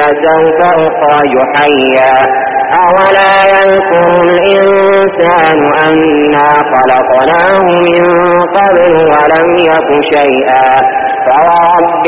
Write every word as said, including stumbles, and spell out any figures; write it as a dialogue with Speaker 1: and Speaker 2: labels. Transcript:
Speaker 1: فسوف أخرج حيا أولا يذكر الإنسان أنا خلقناه من قبل ولم يك شيئا فورب